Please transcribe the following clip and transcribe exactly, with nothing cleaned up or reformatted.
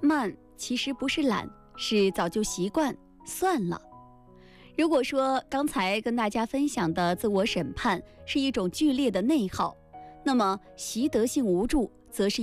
慢其实不是懒，是早就习惯，算了。如果说刚才跟大家分享的自我审判是一种剧烈的内耗，那么习得性无助则是